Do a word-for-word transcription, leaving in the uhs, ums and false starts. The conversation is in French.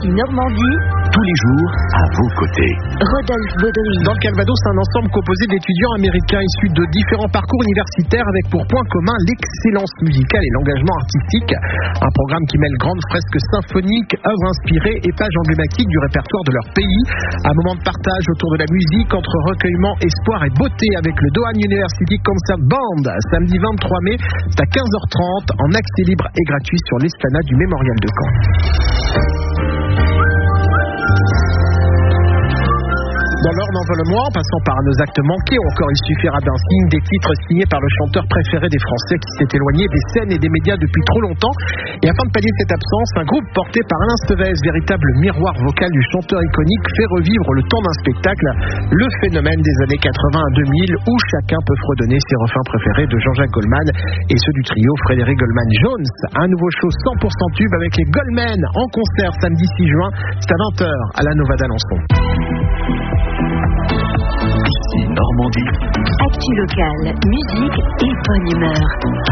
Ici Normandie. Tous les jours, à vos côtés. Rodolphe Baudry. Dans le Calvados, un ensemble composé d'étudiants américains issus de différents parcours universitaires avec pour point commun l'excellence musicale et l'engagement artistique. Un programme qui mêle grandes fresques symphoniques, œuvres inspirées et pages emblématiques du répertoire de leur pays. Un moment de partage autour de la musique entre recueillement, espoir et beauté avec le Doane University Concert Band. Samedi vingt-trois mai, c'est à quinze heures trente en accès libre et gratuit sur l'esplanade du Mémorial de Caen. Dans l'ordre d'envol-moi, en passant par nos actes manqués, ou encore il suffira d'un signe, des titres signés par le chanteur préféré des Français qui s'est éloigné des scènes et des médias depuis trop longtemps. Et afin de pallier cette absence, un groupe porté par Alain Stevez, véritable miroir vocal du chanteur iconique, fait revivre le temps d'un spectacle, le phénomène des années quatre-vingts à deux mille, où chacun peut fredonner ses refrains préférés de Jean-Jacques Goldman et ceux du trio Frédéric Goldman-Jones. Un nouveau show cent pour cent tube avec les Goldman en concert samedi six juin, c'est à vingt heures à la Nova d'Alençon. Ici Normandie. Actu locale, musique et bonne humeur.